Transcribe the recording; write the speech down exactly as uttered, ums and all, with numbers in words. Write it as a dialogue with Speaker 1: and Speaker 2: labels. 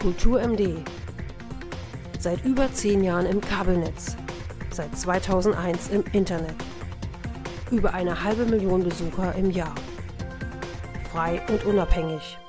Speaker 1: Kultur M D. Seit über zehn Jahren im Kabelnetz. Seit zweitausendeins im Internet. Über eine halbe Million Besucher im Jahr. Frei und unabhängig.